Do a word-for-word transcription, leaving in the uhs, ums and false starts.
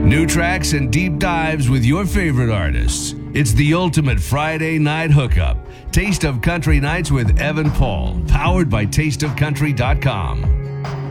New tracks and deep dives with your favorite artists. It's the ultimate Friday night hookup. Taste of Country Nights with Evan Paul, powered by taste of country dot com.